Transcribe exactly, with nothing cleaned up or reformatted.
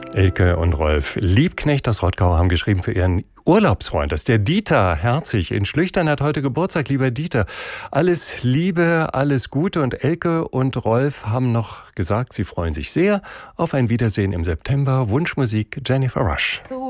Elke und Rolf Liebknecht aus Rottgau haben geschrieben für ihren Urlaubsfreund. Das ist der Dieter Herzig in Schlüchtern, hat heute Geburtstag. Lieber Dieter, alles Liebe, alles Gute. Und Elke und Rolf haben noch gesagt, sie freuen sich sehr auf ein Wiedersehen im September. Wunschmusik Jennifer Rush.